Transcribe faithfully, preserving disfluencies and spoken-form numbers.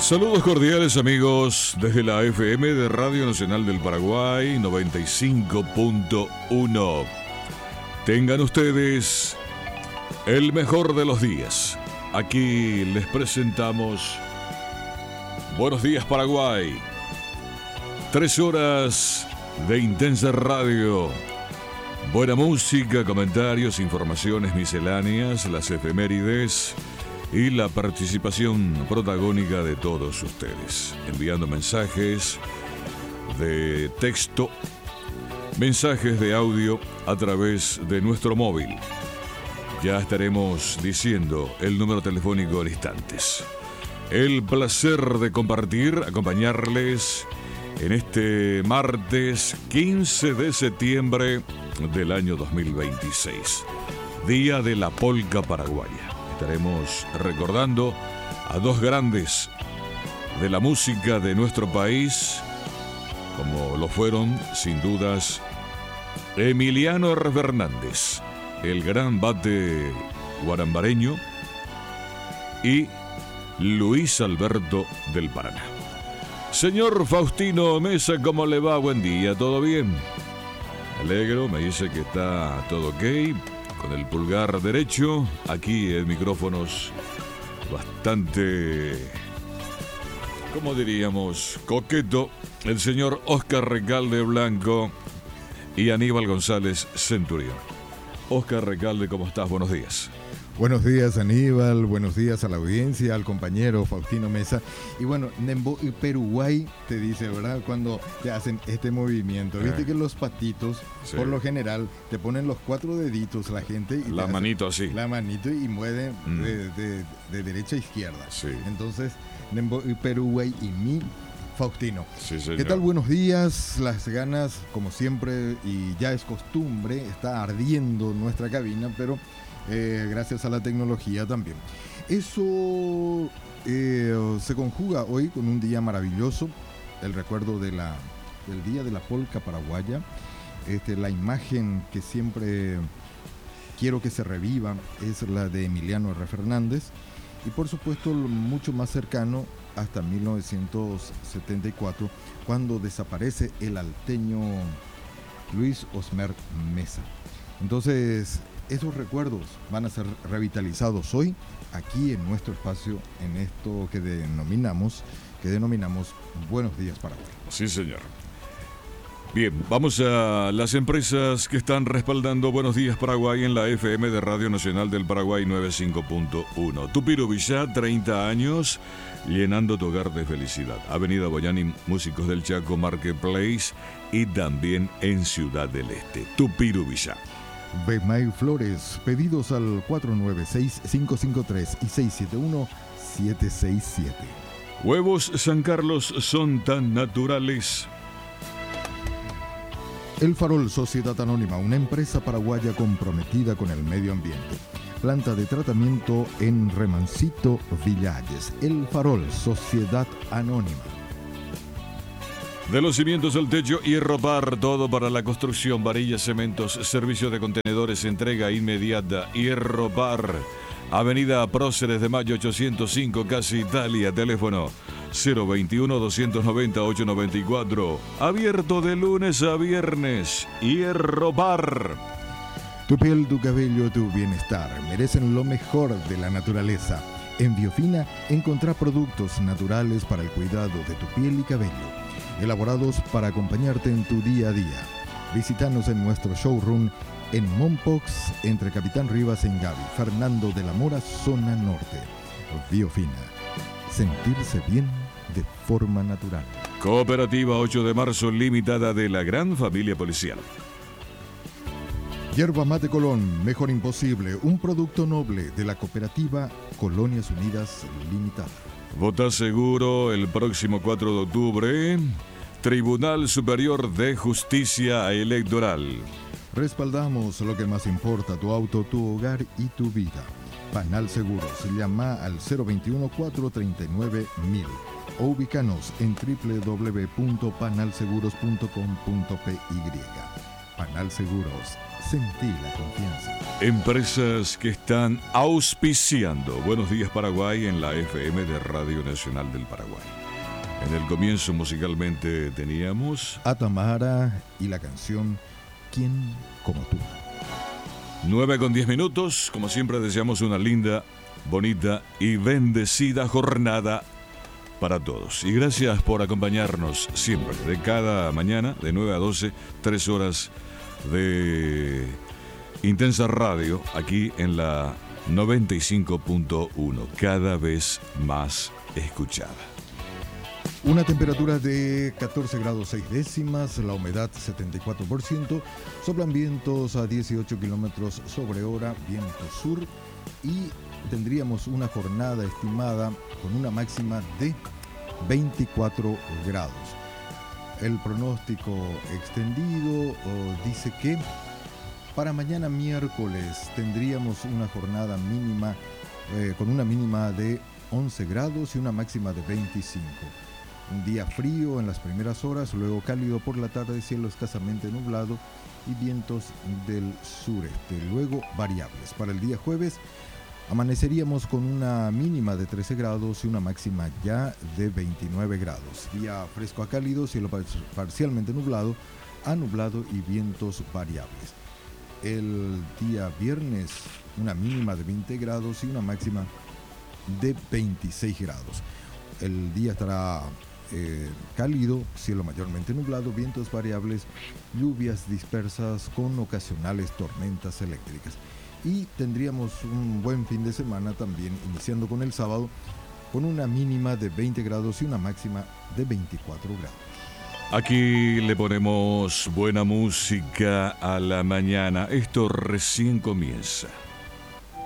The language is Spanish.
Saludos cordiales amigos desde la F M de Radio Nacional del Paraguay noventa y cinco punto uno. Tengan ustedes el mejor de los días. Aquí les presentamos Buenos Días Paraguay. Tres horas de intensa radio. Buena música, comentarios, informaciones misceláneas, las efemérides y la participación protagónica de todos ustedes, enviando mensajes de texto, mensajes de audio a través de nuestro móvil. Ya estaremos diciendo el número telefónico en instantes. El placer de compartir, acompañarles en este martes quince de septiembre del año dos mil veintiséis, Día de la Polca Paraguaya. Estaremos recordando a dos grandes de la música de nuestro país, como lo fueron, sin dudas, Emiliano R. Fernández, el gran bate guarambareño, y Luis Alberto del Paraná. Señor Faustino Mesa, ¿cómo le va? Buen día, ¿todo bien? Me alegro, me dice que está todo ok. Con el pulgar derecho, aquí en micrófonos bastante, ¿cómo diríamos?, coqueto, el señor Oscar Recalde Blanco y Aníbal González Centurión. Oscar Recalde, ¿cómo estás? Buenos días. Buenos días, Aníbal, buenos días a la audiencia, al compañero Faustino Mesa. Y bueno, Nembo y Peruguay te dice, ¿verdad? Cuando te hacen este movimiento. Eh. Viste que los patitos, sí, por lo general, te ponen los cuatro deditos la gente. Y la manito así. La manito y mueven mm. de, de, de derecha a izquierda. Sí. Entonces, Nembo y Peruguay y mi Faustino. Sí, señor. ¿Qué tal? Buenos días. Las ganas, como siempre, y ya es costumbre, está ardiendo nuestra cabina, pero... Eh, gracias a la tecnología también. Eso eh, se conjuga hoy con un día maravilloso, el recuerdo de la, del Día de la Polca Paraguaya. Este, la imagen que siempre quiero que se reviva es la de Emiliano R. Fernández, y por supuesto mucho más cercano hasta mil novecientos setenta y cuatro, cuando desaparece el alteño Luis Osmer Mesa. Entonces, esos recuerdos van a ser revitalizados hoy aquí en nuestro espacio, en esto que denominamos, que denominamos Buenos Días Paraguay. Sí, señor. Bien, vamos a las empresas que están respaldando Buenos Días Paraguay en la F M de Radio Nacional del Paraguay noventa y cinco punto uno. Tupiru Villá, treinta años, llenando tu hogar de felicidad. Avenida Boyani, Músicos del Chaco, Marketplace y también en Ciudad del Este. Tupiru Villá. Bemay Flores, pedidos al cuatro nueve seis, cinco cinco tres y seis siete uno, siete seis siete. Huevos San Carlos son tan naturales. El Farol Sociedad Anónima, una empresa paraguaya comprometida con el medio ambiente. Planta de tratamiento en Remancito, Villalles. El Farol Sociedad Anónima. De los cimientos al techo, Hierropar, todo para la construcción, varillas, cementos, servicio de contenedores, entrega inmediata. Hierropar, Avenida Próceres de Mayo ochocientos cinco, Casi Italia, teléfono cero veintiuno, doscientos noventa, ochocientos noventa y cuatro. Abierto de lunes a viernes. Hierropar. Tu piel, tu cabello, tu bienestar merecen lo mejor de la naturaleza. En Biofina encontrá productos naturales para el cuidado de tu piel y cabello, elaborados para acompañarte en tu día a día. Visítanos en nuestro showroom en Mompox, entre Capitán Rivas en Gavi, Fernando de la Mora, zona norte. Biofina, sentirse bien de forma natural. Cooperativa ocho de marzo, limitada de la Gran Familia Policial. Yerba Mate Colón, mejor imposible, un producto noble de la cooperativa Colonias Unidas Limitada. Vota seguro el próximo cuatro de octubre. Tribunal Superior de Justicia Electoral. Respaldamos lo que más importa, tu auto, tu hogar y tu vida. Panal Seguros, llama al cero veintiuno, cuatrocientos treinta y nueve, mil o ubícanos en doble u doble u doble u punto panal seguros punto com punto p y. Fanal Seguros. Sentí la confianza. Empresas que están auspiciando Buenos Días Paraguay en la F M de Radio Nacional del Paraguay. En el comienzo musicalmente teníamos a Tamara y la canción ¿Quién como tú? nueve con diez minutos. Como siempre deseamos una linda, bonita y bendecida jornada para todos. Y gracias por acompañarnos siempre, de cada mañana, de nueve a doce, tres horas de intensa radio, aquí en la noventa y cinco punto uno, cada vez más escuchada. Una temperatura de catorce grados seis décimas, la humedad setenta y cuatro por ciento, soplan vientos a dieciocho kilómetros sobre hora, viento sur, y tendríamos una jornada estimada con una máxima de veinticuatro grados. El pronóstico extendido oh, dice que para mañana miércoles tendríamos una jornada mínima eh, con una mínima de once grados y una máxima de veinticinco. Un día frío en las primeras horas, luego cálido por la tarde, cielo escasamente nublado y vientos del sureste, luego variables. Para el día jueves amaneceríamos con una mínima de trece grados y una máxima ya de veintinueve grados. Día fresco a cálido, cielo parcialmente nublado, a nublado y vientos variables. El día viernes una mínima de veinte grados y una máxima de veintiséis grados. El día estará eh, cálido, cielo mayormente nublado, vientos variables, lluvias dispersas con ocasionales tormentas eléctricas. Y tendríamos un buen fin de semana también, iniciando con el sábado, con una mínima de veinte grados y una máxima de veinticuatro grados. Aquí le ponemos buena música a la mañana. Esto recién comienza.